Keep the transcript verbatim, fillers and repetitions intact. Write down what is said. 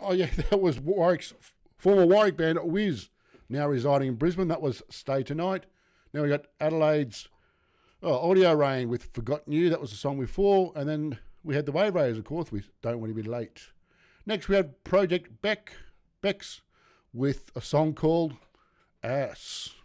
Oh, yeah, that was Warwick's former Warwick band, Whiz, now residing in Brisbane. That was Stay Tonight. Now we got Adelaide's oh, Audio Rain with Forgotten You. That was the song before. And then we had the Wave Raiders, of course, with Don't Want to Be Late. Next we had Project Beck, Bex with a song called Ass.